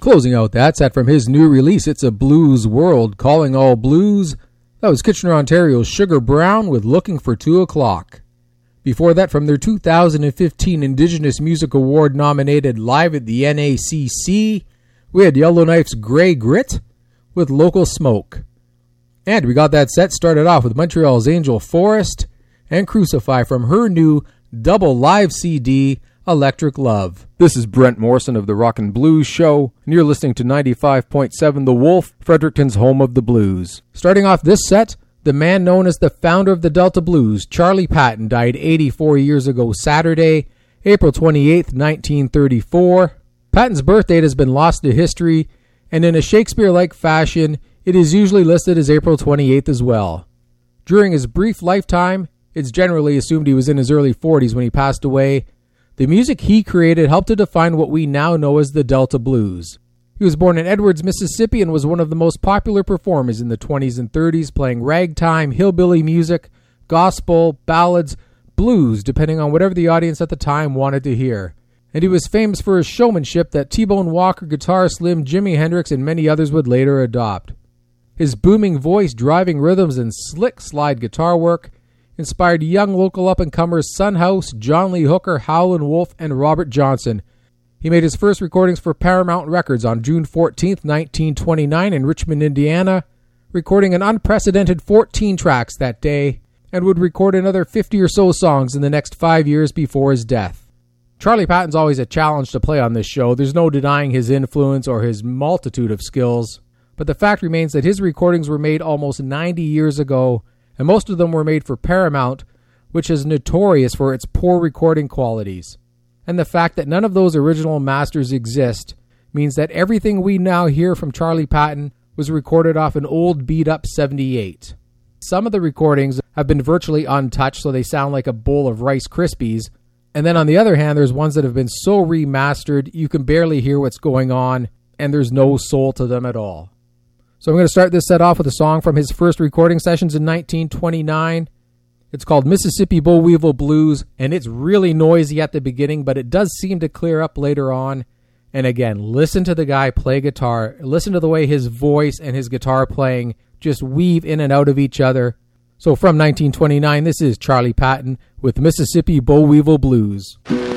Closing out that set from his new release, It's a Blues World, Calling All Blues. That was Kitchener, Ontario's Sugar Brown with Looking for 2 O'Clock. Before that, from their 2015 Indigenous Music Award nominated Live at the NACC, we had Yellowknife's Grey Grit with Local Smoke. And we got that set started off with Montreal's Angel Forest and Crucify from her new double live CD, Electric Love. This is Brent Morrison of the Rock and Blues Show, and you're listening to 95.7 The Wolf, Fredericton's home of the blues. Starting off this set, the man known as the founder of the Delta Blues, Charlie Patton, died 84 years ago Saturday, April 28, 1934. Patton's birth date has been lost to history, and in a Shakespeare-like fashion, it is usually listed as April 28th as well. During his brief lifetime, it's generally assumed he was in his early 40s when he passed away. The music he created helped to define what we now know as the Delta Blues. He was born in Edwards, Mississippi, and was one of the most popular performers in the 20s and 30s, playing ragtime, hillbilly music, gospel, ballads, blues, depending on whatever the audience at the time wanted to hear. And he was famous for his showmanship that T-Bone Walker, Guitar Slim, Jimi Hendrix, and many others would later adopt. His booming voice, driving rhythms, and slick slide guitar work inspired young local up-and-comers Son House, John Lee Hooker, Howlin' Wolf, and Robert Johnson. He made his first recordings for Paramount Records on June 14, 1929 in Richmond, Indiana, recording an unprecedented 14 tracks that day, and would record another 50 or so songs in the next 5 years before his death. Charlie Patton's always a challenge to play on this show. There's no denying his influence or his multitude of skills, but the fact remains that his recordings were made almost 90 years ago, and most of them were made for Paramount, which is notorious for its poor recording qualities. And the fact that none of those original masters exist means that everything we now hear from Charlie Patton was recorded off an old beat-up 78. Some of the recordings have been virtually untouched, so they sound like a bowl of Rice Krispies. And then on the other hand, there's ones that have been so remastered you can barely hear what's going on, and there's no soul to them at all. So I'm going to start this set off with a song from his first recording sessions in 1929. It's called Mississippi Boll Weevil Blues, and it's really noisy at the beginning, but it does seem to clear up later on. And again, listen to the guy play guitar. Listen to the way his voice and his guitar playing just weave in and out of each other. So from 1929, this is Charlie Patton with Mississippi Boll Weevil Blues.